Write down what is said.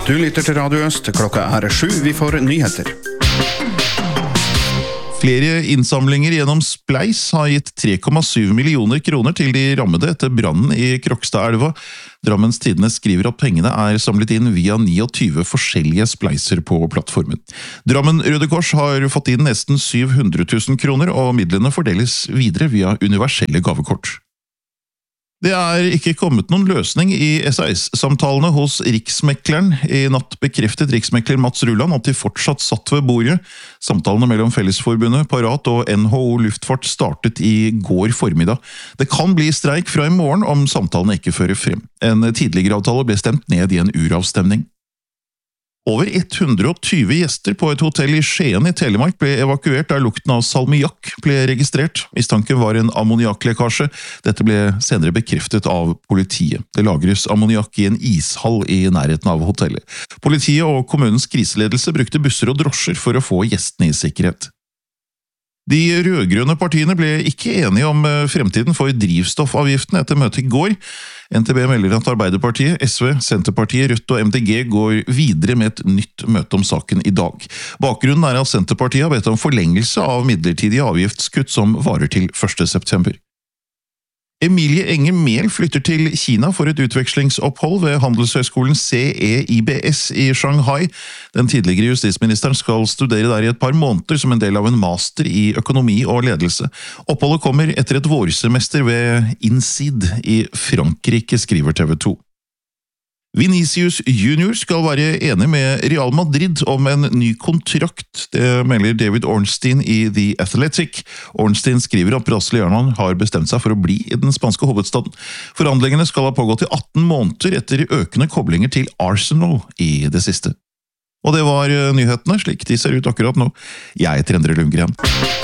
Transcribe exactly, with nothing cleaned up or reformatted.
Du lytter til Radio Øst, klokka er sju, vi får nyheter. Flere innsamlinger gjennom Spleis har gitt tre komma syv millioner kroner til de rammede etter brannen i Krokstadelva. Drammens Tidende skriver at pengene er samlet inn via tjueni forskjellige spleiser på plattformen. Drammen Røde Kors har fått inn nesten syv hundre tusen kroner, og midlene fordeles videre via universelle gavekort. Det er ikke kommet noen løsning i S A S-samtalene hos Riksmekleren. I natt bekreftet riksmekler Mats Rulland at de fortsatt satt ved bordet. Samtalene mellom Fellesforbundet, Parat og N H O Luftfart startet i går formiddag. Det kan bli streik fra i morgen om samtalene ikke fører frem. En tidligere avtale ble stemt ned i en uravstemning. Over hundre og tjue gjester på et hotell i Skien i Telemark ble evakuert der lukten av salmiakk ble registrert. Mistanken var en ammoniakklekkasje. Dette ble senere bekreftet av politiet. Det lagres ammoniakk i en ishall i nærheten av hotellet. Politiet og kommunens kriseledelse brukte busser og drosjer for å få gjestene i sikkerhet. De rødgrønne partiene ble ikke enige om fremtiden for drivstoffavgiften etter møtet i går. N T B melder at Arbeiderpartiet, S V, Senterpartiet, Rødt og M D G går videre med et nytt møte om saken i dag. Bakgrunnen er at Senterpartiet har bedt om forlengelse av midlertidige avgiftskutt som varer til første september. Emilie Enger Mehl flytter til Kina for et utvekslingsopphold ved Handelshøyskolen C E I B S i Shanghai. Den tidligere justisministeren skal studere der i et par måneder som en del av en master i økonomi og ledelse. Oppholdet kommer etter et vårsemester ved INSEAD i Frankrike, skriver T V to. Vinicius Junior skal være enig med Real Madrid om en ny kontrakt, det melder David Ornstein i The Athletic. Ornstein skriver at brasilianeren har bestemt seg for å bli i den spanske hovedstaden. Forhandlingene skal ha pågått i atten måneder etter økende koblinger til Arsenal i det siste. Og det var nyhetene, slik de ser ut akkurat nå. Jeg heter Endre Lundgren.